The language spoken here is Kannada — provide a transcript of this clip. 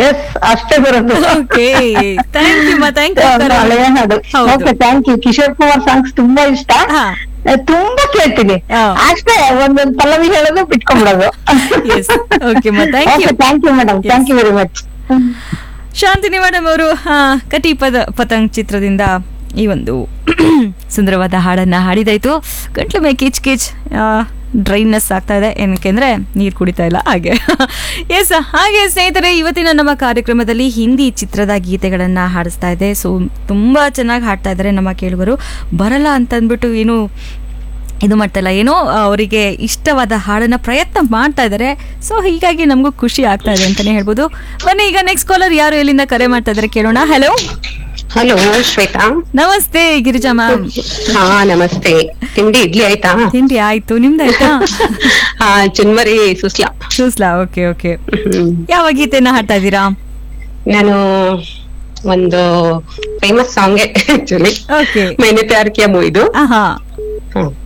ಎಸ್, ಅಷ್ಟೇ ಬರೋದು. ಓಕೆ, ಥ್ಯಾಂಕ್ ಯು ಥ್ಯಾಂಕ್ ಒಂದು ಯು. ಹಳೆಯ ಹಾಡು. ಹೌದು. Okay, thank you. Kishore Kumar songs ತುಂಬಾ ಇಷ್ಟ, ಹಾ. ತುಂಬಾ ಕೇಳ್ತೀನಿ. ಹಾ. ಅಷ್ಟೇ ಒಂದೊಂದು ಪಲ್ಲವಿ ಹೇಳೋದು ಬಿಟ್ಕೊಂಡ್ಬಿಡೋದು. S, okay thank you. Thank you madam, thank you very much. Shantini madam ಅವರು ಕಟಿ ಪತಂಗ್ ಚಿತ್ರದಿಂದ ಈ ಒಂದು ಸುಂದರವಾದ ಹಾಡನ್ನ ಹಾಡಿದಾಯ್ತು. ಗಂಟ್ಲು ಮೇ ಕಿಚ್ ಕಿಚ್ ಡ್ರೈನೆಸ್ ಆಗ್ತಾ ಇದೆ, ಏನಕ್ಕೆಂದ್ರೆ ನೀರು ಕುಡಿತಾ ಇಲ್ಲ ಹಾಗೆ. ಎಸ್, ಹಾಗೆ ಸ್ನೇಹಿತರೆ, ಇವತ್ತಿನ ನಮ್ಮ ಕಾರ್ಯಕ್ರಮದಲ್ಲಿ ಹಿಂದಿ ಚಿತ್ರದ ಗೀತೆಗಳನ್ನು ಹಾಡಿಸ್ತಾ ಇದೆ. ಸೊ ತುಂಬ ಚೆನ್ನಾಗಿ ಹಾಡ್ತಾ ಇದ್ದಾರೆ ನಮ್ಮ ಕೇಳುಗರು. ಬರಲ್ಲ ಅಂತಂದ್ಬಿಟ್ಟು ಏನು ಇದು ಮಾಡ್ತಾಯಿಲ್ಲ, ಏನೋ ಅವರಿಗೆ ಇಷ್ಟವಾದ ಹಾಡನ್ನ ಪ್ರಯತ್ನ ಮಾಡ್ತಾ ಇದ್ದಾರೆ. ಸೊ ಹೀಗಾಗಿ ನಮಗೂ ಖುಷಿ ಆಗ್ತಾ ಇದೆ ಅಂತಾನೆ ಹೇಳ್ಬೋದು. ಬನ್ನಿ ಈಗ ನೆಕ್ಸ್ಟ್ ಕಾಲರ್ ಯಾರು ಎಲ್ಲಿಂದ ಕರೆ ಮಾಡ್ತಾ ಇದ್ದಾರೆ ಕೇಳೋಣ. Hello hello Shweta. ನಮಸ್ತೆ ಗಿರಿಜಾ ಮ್ಯಾಮ್. ಹಾ ನಮಸ್ತೆ. ತಿಂಡಿ ಇಡ್ಲಿ ಆಯ್ತಾ? ತಿಂಡಿ ಆಯ್ತು, ನಿಮ್ದಾಯ್ತಾ? ಹಾ, ಚುನ್ಮರಿ ಸುಸ್ಲಾ. ಶೂಸ್ಲಾ, ಓಕೆ ಓಕೆ. ಯಾವ ಗೀತೆನ ಹಾಡ್ತಾ ಇದ್ದೀರಾ? ನಾನು ಒಂದು ಫೇಮಸ್ ಸಾಂಗ್ ಆಕ್ಚುಲಿ, ಓಕೆ. ಮೈನೆ ಪ್ಯಾರ್ ಕಿಯಾ ಮೂವಿದು. ಆಹಾ, ಹ್ಮ್